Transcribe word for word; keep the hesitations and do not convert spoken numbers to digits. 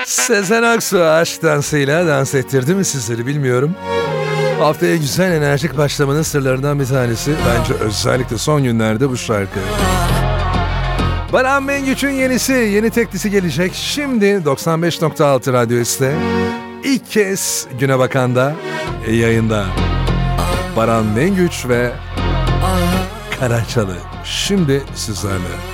Sezen Aksu aşk dansıyla dans ettirdi mi sizleri bilmiyorum. Haftaya güzel enerjik başlamanın sırlarından bir tanesi. Bence özellikle son günlerde bu şarkı. Baran Mengüç'ün yenisi, yeni teklisi gelecek. Şimdi doksan beş nokta altı Radyo S'te ilk kez Güne Bakan'da yayında. Baran Mengüç ve Karaçalı şimdi sizlerle.